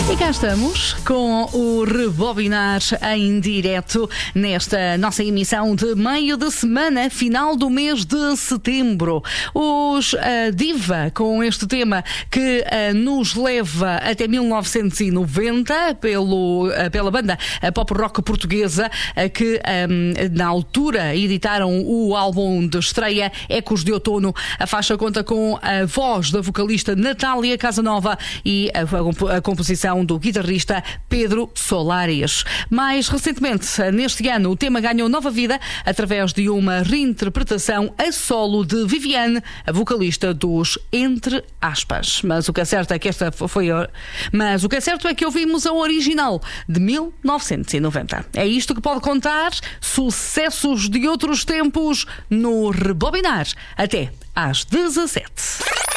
E cá estamos com o Rebobinar em direto nesta nossa emissão de meio de semana, final do mês de setembro. Os Diva, com este tema que nos leva até 1990 pela banda pop rock portuguesa, que na altura editaram o álbum de estreia Ecos de Outono. A faixa conta com a voz da vocalista Natália Casanova e a composição do guitarrista Pedro Solares. Mais recentemente, neste ano, o tema ganhou nova vida através de uma reinterpretação a solo de Viviane, a vocalista dos Entre Aspas. Mas o que é certo é que ouvimos a original de 1990. É isto que pode contar sucessos de outros tempos no Rebobinar. Até às 17.